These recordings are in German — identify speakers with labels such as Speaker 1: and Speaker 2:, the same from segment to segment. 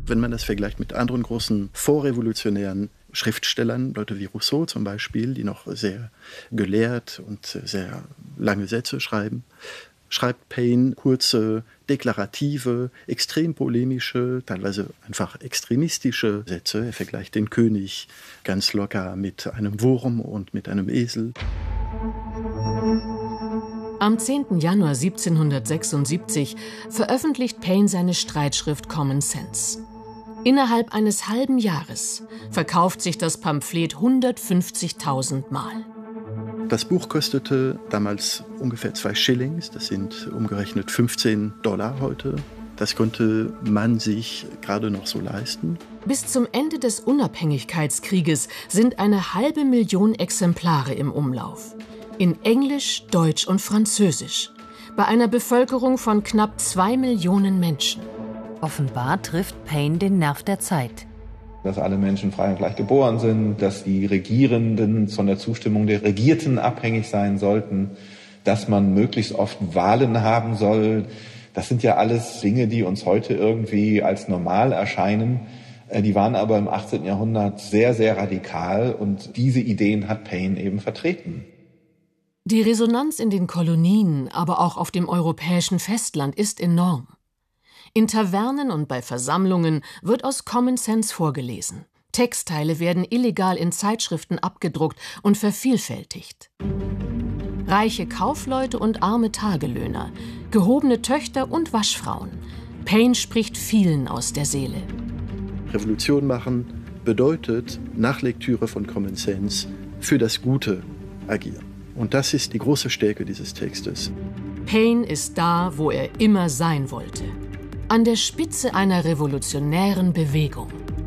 Speaker 1: wenn man das vergleicht mit anderen großen vorrevolutionären Schriftstellern, Leute wie Rousseau zum Beispiel, die noch sehr gelehrt und sehr lange Sätze schreiben, schreibt Paine kurze, deklarative, extrem polemische, teilweise einfach extremistische Sätze. Er vergleicht den König ganz locker mit einem Wurm und mit einem Esel.
Speaker 2: Am 10. Januar 1776 veröffentlicht Paine seine Streitschrift Common Sense. Innerhalb eines halben Jahres verkauft sich das Pamphlet 150.000 Mal.
Speaker 1: Das Buch kostete damals ungefähr 2 Schillings, das sind umgerechnet $15 heute. Das konnte man sich gerade noch so leisten.
Speaker 2: Bis zum Ende des Unabhängigkeitskrieges sind 500.000 Exemplare im Umlauf. In Englisch, Deutsch und Französisch. Bei einer Bevölkerung von knapp 2 Millionen Menschen.
Speaker 3: Offenbar trifft Paine den Nerv der Zeit.
Speaker 4: Dass alle Menschen frei und gleich geboren sind, dass die Regierenden von der Zustimmung der Regierten abhängig sein sollten, dass man möglichst oft Wahlen haben soll. Das sind ja alles Dinge, die uns heute irgendwie als normal erscheinen. Die waren aber im 18. Jahrhundert sehr, sehr radikal und diese Ideen hat Paine eben vertreten.
Speaker 2: Die Resonanz in den Kolonien, aber auch auf dem europäischen Festland ist enorm. In Tavernen und bei Versammlungen wird aus Common Sense vorgelesen. Textteile werden illegal in Zeitschriften abgedruckt und vervielfältigt. Reiche Kaufleute und arme Tagelöhner, gehobene Töchter und Waschfrauen. Paine spricht vielen aus der Seele.
Speaker 1: Revolution machen bedeutet, nach Lektüre von Common Sense, für das Gute agieren. Und das ist die große Stärke dieses Textes.
Speaker 2: Paine ist da, wo er immer sein wollte. An der Spitze einer revolutionären Bewegung.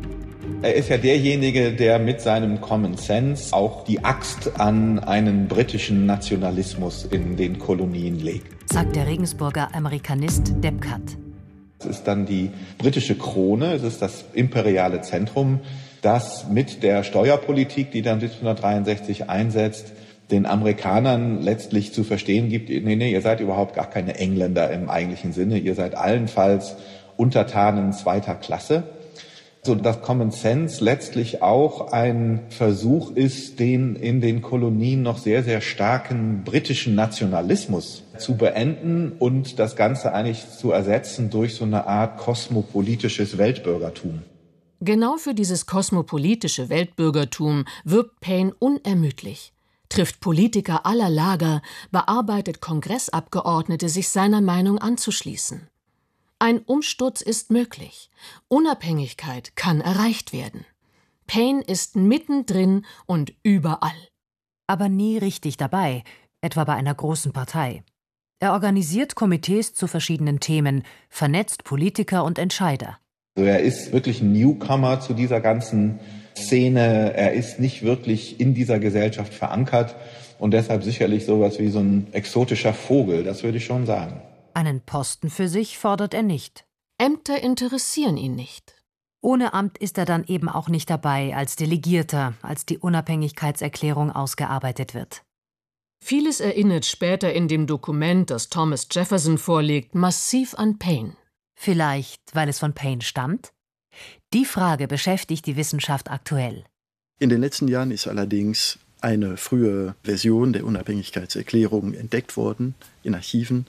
Speaker 4: Er ist ja derjenige, der mit seinem Common Sense auch die Axt an einen britischen Nationalismus in den Kolonien legt.
Speaker 3: Sagt der Regensburger Amerikanist Debkat.
Speaker 4: Es ist dann die britische Krone, es ist das imperiale Zentrum, das mit der Steuerpolitik, die dann 1763 einsetzt, den Amerikanern letztlich zu verstehen gibt, nee, ihr seid überhaupt gar keine Engländer im eigentlichen Sinne, ihr seid allenfalls Untertanen zweiter Klasse. So dass Common Sense letztlich auch ein Versuch ist, den in den Kolonien noch sehr, sehr starken britischen Nationalismus zu beenden und das Ganze eigentlich zu ersetzen durch so eine Art kosmopolitisches Weltbürgertum.
Speaker 2: Genau für dieses kosmopolitische Weltbürgertum wirbt Paine unermüdlich. Trifft Politiker aller Lager, bearbeitet Kongressabgeordnete, sich seiner Meinung anzuschließen. Ein Umsturz ist möglich. Unabhängigkeit kann erreicht werden. Paine ist mittendrin und überall.
Speaker 3: Aber nie richtig dabei, etwa bei einer großen Partei. Er organisiert Komitees zu verschiedenen Themen, vernetzt Politiker und Entscheider.
Speaker 4: Also er ist wirklich ein Newcomer zu dieser ganzen Szene. Er ist nicht wirklich in dieser Gesellschaft verankert und deshalb sicherlich sowas wie so ein exotischer Vogel, das würde ich schon sagen.
Speaker 3: Einen Posten für sich fordert er nicht.
Speaker 2: Ämter interessieren ihn nicht.
Speaker 3: Ohne Amt ist er dann eben auch nicht dabei als Delegierter, als die Unabhängigkeitserklärung ausgearbeitet wird.
Speaker 2: Vieles erinnert später in dem Dokument, das Thomas Jefferson vorlegt, massiv an Paine.
Speaker 3: Vielleicht, weil es von Paine stammt? Die Frage beschäftigt die Wissenschaft aktuell.
Speaker 1: In den letzten Jahren ist allerdings eine frühe Version der Unabhängigkeitserklärung entdeckt worden in Archiven,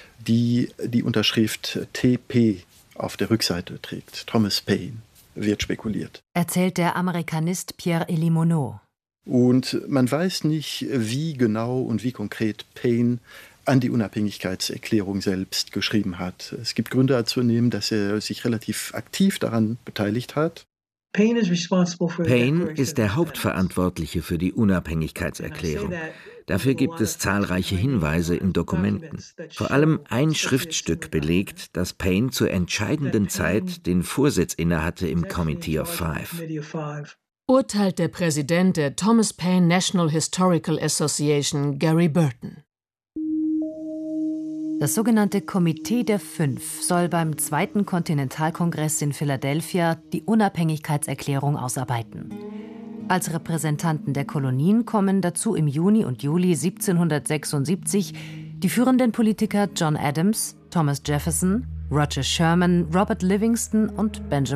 Speaker 1: die die Unterschrift TP auf der Rückseite trägt. Thomas Paine, wird spekuliert.
Speaker 3: Erzählt der Amerikanist Pierre-Élie Monod.
Speaker 1: Und man weiß nicht, wie genau und wie konkret Paine an die Unabhängigkeitserklärung selbst geschrieben hat. Es gibt Gründe anzunehmen, dass er sich relativ aktiv daran beteiligt hat.
Speaker 5: Paine ist der Hauptverantwortliche für die Unabhängigkeitserklärung. Dafür gibt es zahlreiche Hinweise in Dokumenten. Vor allem ein Schriftstück belegt, dass Paine zur entscheidenden Zeit den Vorsitz innehatte im Committee of Five.
Speaker 2: Urteilt der Präsident der Thomas Paine National Historical Association, Gary Burton.
Speaker 3: Das sogenannte Komitee der Fünf soll beim 2. Kontinentalkongress in Philadelphia die Unabhängigkeitserklärung ausarbeiten. Als Repräsentanten der Kolonien kommen dazu im Juni und Juli 1776 die führenden Politiker John Adams, Thomas Jefferson, Roger Sherman, Robert Livingston und Benjamin